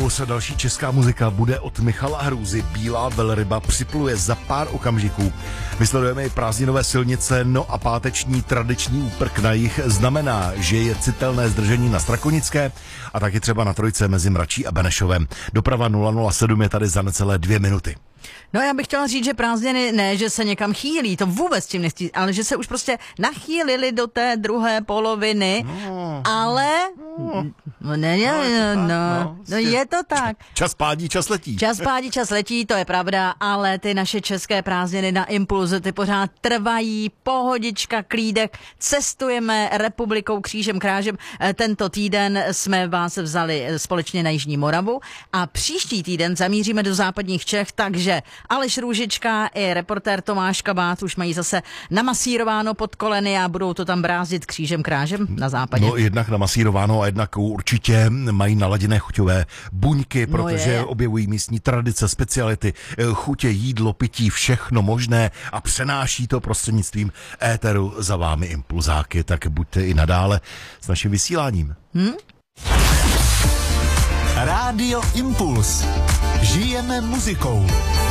Impuls a další česká muzika bude od Michala Hrůzy. Bílá velryba připluje za pár okamžiků. Vysledujeme i prázdninové silnice, no a páteční tradiční úprk na jih znamená, že je citelné zdržení na Strakonické a taky třeba na trojce mezi Mračí a Benešovem. Doprava 007 je tady za necelé 2 minuty. No já bych chtěla říct, že prázdniny ne, že se někam chýlí, to vůbec tím nechci, ale že se už prostě nachýlili do té druhé poloviny, ale je to tak. Čas pádí, čas letí. Čas pádí, čas letí, to je pravda, ale ty naše české prázdniny na Impulzu, ty pořád trvají, pohodička, klídek, cestujeme republikou křížem krážem. Tento týden jsme vás vzali společně na Jižní Moravu a příští týden zamíříme do západních Čech, takže Aleš Růžička i reportér Tomáš Kabát už mají zase namasírováno pod koleny a budou to tam brázdit křížem krážem na západě. No jednak namasírováno a jednak určitě mají naladěné chuťové buňky, protože objevují místní tradice, speciality, chutě, jídlo, pití, všechno možné a přenáší to prostřednictvím éteru za vámi impulzáky, tak buďte i nadále s naším vysíláním. Rádio Impuls. Žijeme muzikou.